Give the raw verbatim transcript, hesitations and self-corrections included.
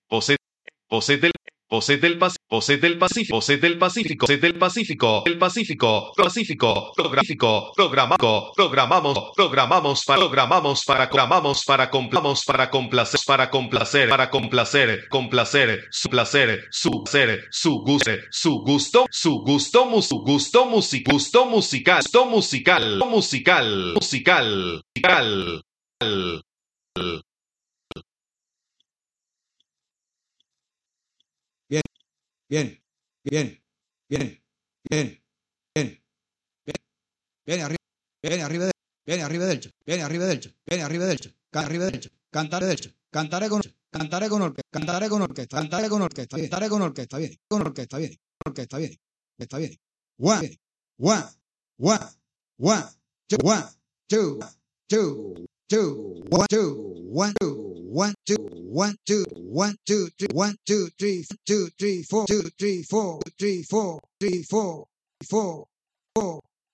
voces, voces del, voces del Pacífico, voces del Pacífico, voces del Pacífico, voces del Pacífico, el Pacífico, Pacífico, programático, programático, programamos, programamos para, programamos para, programamos para, complamos para complacer, para complacer, para complacer, complacer, su placer, su placer, su gusto, su gusto, su gusto, mu- su gusto, music, gusto musical, gusto musical, musical, musical, musical. Bien, bien, bien, bien, bien, bien, bien, bien arriba, bien arriba de, bien arriba derecho, bien arriba derecho, bien arriba derecho, can arriba derecho, cantaré derecho, cantaré con, cantaré con orquesta, cantaré con orquesta, cantaré con orquesta, cantaré con orquesta, bien, con orquesta, bien, orquesta, bien, está bien. One, one, one, one, two, one, two, two, two, one, two, one, two, one, two, one, two, one, two, three, one, two, three, two, three, four, two, three, four, three, four, three, four, four, four.